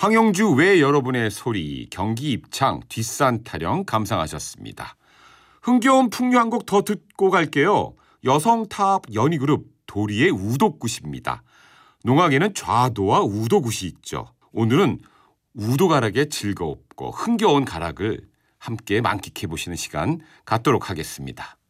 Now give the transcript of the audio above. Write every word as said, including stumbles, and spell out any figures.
황영주 외 여러분의 소리, 경기 입창, 뒷산 타령 감상하셨습니다. 흥겨운 풍류 한 곡 더 듣고 갈게요. 여성 탑 연희그룹 도리의 우도굿입니다. 농악에는 좌도와 우도굿이 있죠. 오늘은 우도가락의 즐겁고 흥겨운 가락을 함께 만끽해 보시는 시간 갖도록 하겠습니다.